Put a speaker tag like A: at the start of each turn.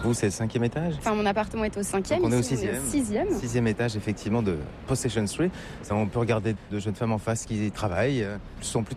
A: Vous, c'est le 5e étage?
B: Enfin, mon appartement est au 5e.
A: Donc on est au
B: ici,
A: 6e.
B: 6e.
A: 6e étage, effectivement, de Possession Street. Ça, on peut regarder de jeunes femmes en face qui travaillent. Elles sont plutôt